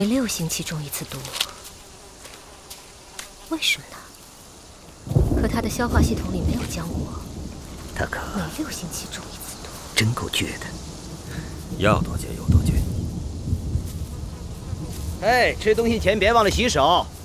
每6星期中1次毒，为什么呢？可他的消化系统里没有浆果， 他可每6星期中1次毒， 真够倔的。 要多倔有多倔。 哎，吃东西前别忘了洗手，